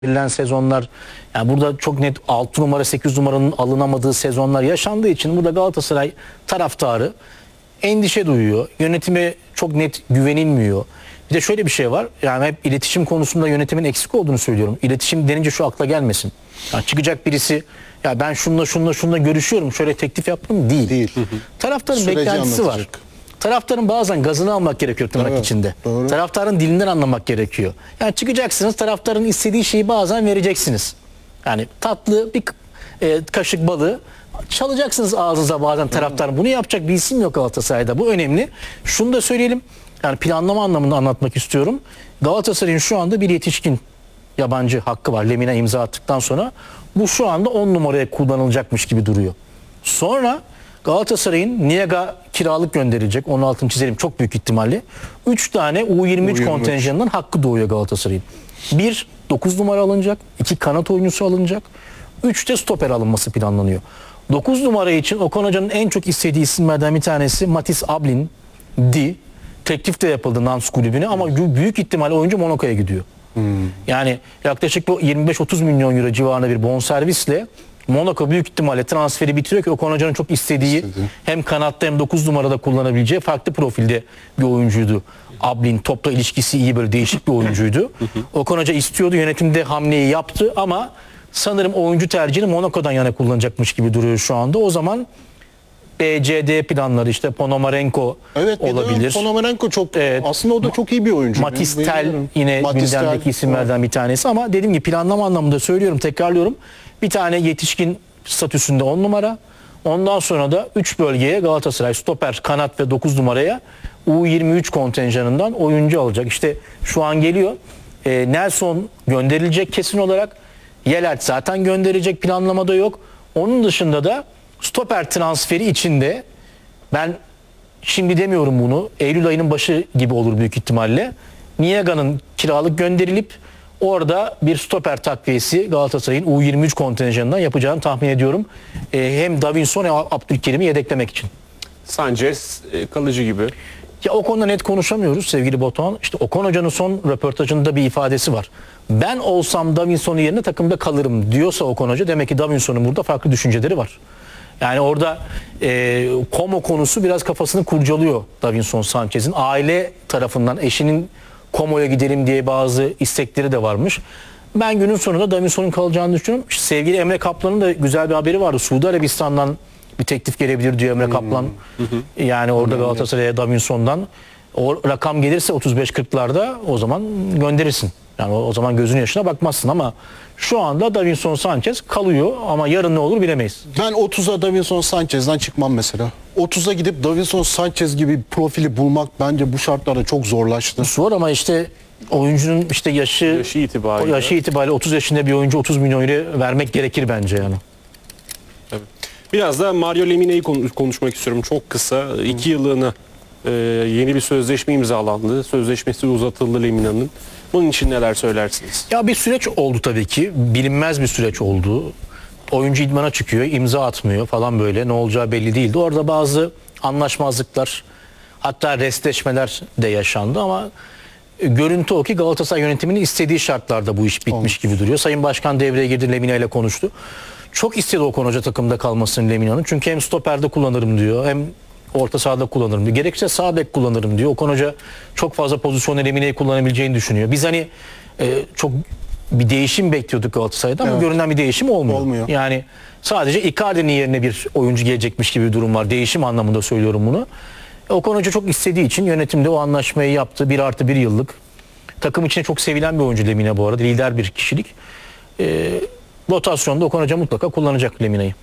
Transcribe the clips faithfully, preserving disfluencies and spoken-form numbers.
verilen sezonlar, yani burada çok net altı numara sekiz numaranın alınamadığı sezonlar yaşandığı için burada Galatasaray taraftarı endişe duyuyor. Yönetime çok net güvenilmiyor. Bir de şöyle bir şey var. Yani hep iletişim konusunda yönetimin eksik olduğunu söylüyorum. İletişim denince şu akla gelmesin. Yani çıkacak birisi ya ben şunla şunla şunla görüşüyorum, şöyle teklif yaptım değil. Değil. Taraftarın Süreci beklentisi var. anlatacak. Taraftarın bazen gazını almak gerekiyor tırnak Evet, içinde. doğru. Taraftarın dilinden anlamak gerekiyor. Yani çıkacaksınız, taraftarın istediği şeyi bazen vereceksiniz. Yani tatlı bir e, kaşık balığı çalacaksınız ağzınıza bazen taraftarın. Bunu yapacak bir isim yok Galatasaray'da. Bu önemli. Şunu da söyleyelim. Yani planlama anlamında anlatmak istiyorum. Galatasaray'ın şu anda bir yetişkin yabancı hakkı var. Lemina imza attıktan sonra bu şu anda on numaraya kullanılacakmış gibi duruyor. Sonra Galatasaray'ın Niega kiralık gönderilecek. on altını çizelim çok büyük ihtimalle. üç tane U yirmi üç, U yirmi üç kontenjanından hakkı doğuyor Galatasaray'ın. bir dokuz numara alınacak. iki kanat oyuncusu alınacak. üç de stoper alınması planlanıyor. dokuz numara için Okan Hoca'nın en çok istediği isimlerden bir tanesi Matis Ablin di. Teklif de yapıldı Nantes kulübüne ama büyük ihtimalle oyuncu Monaco'ya gidiyor. Hmm. Yani yaklaşık bu yirmi beş otuz milyon euro civarında bir bonservisle Monaco büyük ihtimalle transferi bitiriyor ki Okan Hoca'nın çok istediği İstedi. hem kanatta hem dokuz numarada kullanabileceği farklı profilde bir oyuncuydu. Ablin topla ilişkisi iyi, böyle değişik bir oyuncuydu. Okan Hoca istiyordu, yönetimde hamleyi yaptı ama sanırım oyuncu tercihini Monaco'dan yana kullanacakmış gibi duruyor şu anda. O zaman B C D planları işte Ponomarenko evet, olabilir. Ponomarenko çok evet. aslında o da çok iyi bir oyuncu. Matis Tel yine Matis gündemdeki Tel, isimlerden bir tanesi ama dediğim gibi planlama anlamında söylüyorum, tekrarlıyorum. Bir tane yetişkin statüsünde on numara. Ondan sonra da üç bölgeye Galatasaray stoper, kanat ve dokuz numaraya U yirmi üç kontenjanından oyuncu alacak. İşte şu an geliyor. E, Nelson gönderilecek kesin olarak. Yelert zaten gönderecek, planlamada yok. Onun dışında da stoper transferi içinde ben şimdi demiyorum bunu, Eylül ayının başı gibi olur büyük ihtimalle. Niega'nın kiralık gönderilip orada bir stoper takviyesi Galatasaray'ın U yirmi üç kontenjanından yapacağını tahmin ediyorum. Ee, hem Davinson hem Abdülkerim'i yedeklemek için. Sanchez e, kalıcı gibi. Ya o konuda net konuşamıyoruz sevgili Batuhan. İşte Okan Hoca'nın son röportajında bir ifadesi var. Ben olsam Davinson'un yerine takımda kalırım diyorsa Okan Hoca, demek ki Davinson'un burada farklı düşünceleri var. Yani orada e, Como konusu biraz kafasını kurcalıyor Davinson Sanchez'in. Aile tarafından eşinin Como'ya gidelim diye bazı istekleri de varmış. Ben günün sonunda Davinson'un kalacağını düşünüyorum. İşte sevgili Emre Kaplan'ın da güzel bir haberi vardı. Suudi Arabistan'dan bir teklif gelebilir diyor Emre Kaplan. Hmm. Yani orada Galatasaray'a Davinson'dan o rakam gelirse otuz beş kırklarda o zaman gönderirsin. Yani o, o zaman gözün yaşına bakmazsın ama şu anda Davinson Sanchez kalıyor ama yarın ne olur bilemeyiz. Ben otuza Davinson Sanchez'den çıkmam mesela. otuza gidip Davinson Sanchez gibi bir profili bulmak bence bu şartlarda çok zorlaştı. Zor ama işte oyuncunun işte yaşı yaşı itibariyle, yaşı itibariyle otuz yaşında bir oyuncu otuz milyon euro vermek gerekir bence yani. Evet. Biraz da Mario Lemina'yı konuşmak istiyorum çok kısa. iki yıllığına e, yeni bir sözleşme imzalandı. Sözleşmesi uzatıldı Lemina'nın. Bunun için neler söylersiniz? Ya bir süreç oldu tabii ki. Bilinmez bir süreç oldu. Oyuncu idmana çıkıyor, imza atmıyor falan böyle. Ne olacağı belli değildi. Orada bazı anlaşmazlıklar, hatta restleşmeler de yaşandı ama görüntü o ki Galatasaray yönetiminin istediği şartlarda bu iş bitmiş Olmuş. gibi duruyor. Sayın Başkan devreye girdi, Lemina ile konuştu. Çok istedi Okan Hoca takımda kalmasını Lemina'nın. Çünkü hem stoperde kullanırım diyor, hem orta sahada kullanırım diyor. Gerekirse sağ bek kullanırım diyor. Okan Hoca çok fazla pozisyonda Lemina'yı kullanabileceğini düşünüyor. Biz hani e, çok bir değişim bekliyorduk Galatasaray'da ama evet. görünen bir değişim olmuyor. olmuyor. Yani sadece Icardi'nin yerine bir oyuncu gelecekmiş gibi bir durum var. Değişim anlamında söylüyorum bunu. Okan Hoca çok istediği için yönetimde o anlaşmayı yaptı. bir artı bir yıllık. Takım içinde çok sevilen bir oyuncu Lemina bu arada. Lider bir kişilik. E, rotasyonda Okan Hoca mutlaka kullanacak Lemina'yı.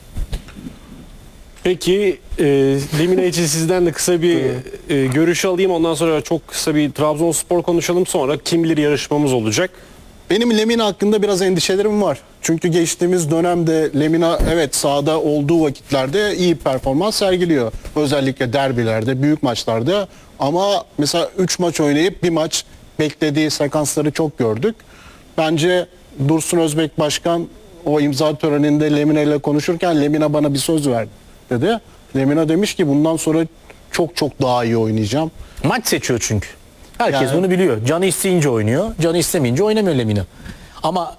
Peki e, Lemina için sizden de kısa bir e, görüş alayım. Ondan sonra çok kısa bir Trabzonspor konuşalım. Sonra kim bilir yarışmamız olacak. Benim Lemina hakkında biraz endişelerim var. Çünkü geçtiğimiz dönemde Lemina evet sahada olduğu vakitlerde iyi performans sergiliyor. Özellikle derbilerde, büyük maçlarda. Ama mesela üç maç oynayıp bir maç beklediği sekansları çok gördük. Bence Dursun Özbek Başkan o imza töreninde Lemina ile konuşurken Lemina bana bir söz verdi dedi. Lemina demiş ki bundan sonra çok çok daha iyi oynayacağım. Maç seçiyor çünkü. Herkes Yani, bunu biliyor. Canı isteyince oynuyor. Canı istemeyince oynamıyor Lemina. Ama